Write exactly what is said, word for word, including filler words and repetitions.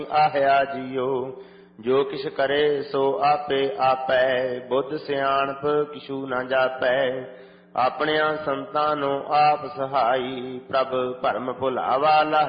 ਆਹਿਆ JIO. ਜੋ ਕਿਛ ਕਰੇ ਸੋ ਆਪੇ ਆਪੈ, ਬੁੱਧ ਸਿਆਣਪ ਕਿਛੂ ਨਾ ਜਾਪੈ। ਆਪਣਿਆਂ ਸੰਤਾਂ ਨੂੰ ਆਪ ਸਹਾਈ, ਪ੍ਰਭ ਭਰਮ ਭੁਲਾਵਾ ਲਾਹੇ।